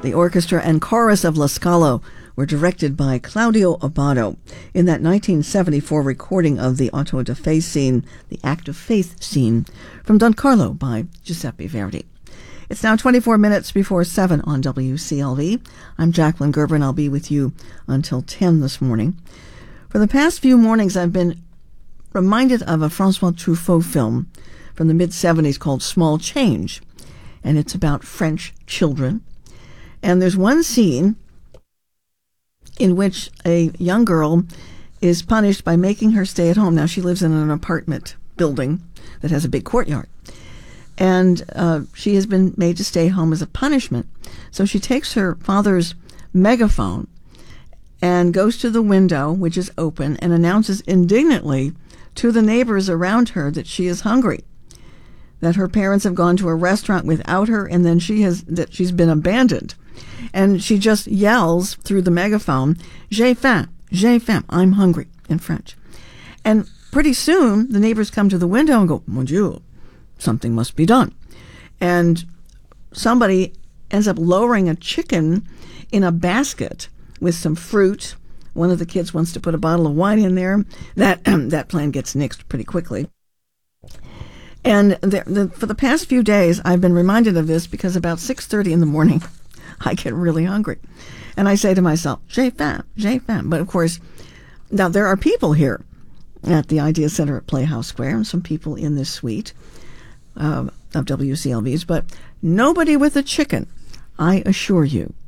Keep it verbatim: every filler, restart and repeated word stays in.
The orchestra and chorus of La Scala were directed by Claudio Abbado in that nineteen seventy-four recording of the Auto da Fe scene, the Act of Faith scene, from Don Carlo by Giuseppe Verdi. It's now twenty-four minutes before seven on W C L V. I'm Jacqueline Gerber, and I'll be with you until ten this morning. For the past few mornings, I've been reminded of a Francois Truffaut film from the mid-seventies called Small Change, and it's about French children. And there's one scene in which a young girl is punished by making her stay at home. Now, she lives in an apartment building that has a big courtyard. And uh, she has been made to stay home as a punishment. So she takes her father's megaphone and goes to the window, which is open, and announces indignantly to the neighbors around her that she is hungry, that her parents have gone to a restaurant without her, and then she has that she's been abandoned. And she just yells through the megaphone, "J'ai faim, j'ai faim," I'm hungry, in French. And pretty soon, the neighbors come to the window and go, "Mon Dieu, something must be done." And somebody ends up lowering a chicken in a basket with some fruit. One of the kids wants to put a bottle of wine in there. That that plan gets nixed pretty quickly. And the, the, for the past few days, I've been reminded of this because about six thirty in the morning, I get really hungry. And I say to myself, "J'ai faim, j'ai faim." But of course, now there are people here at the Idea Center at Playhouse Square, and some people in this suite uh, of W C L V's, but nobody with a chicken, I assure you.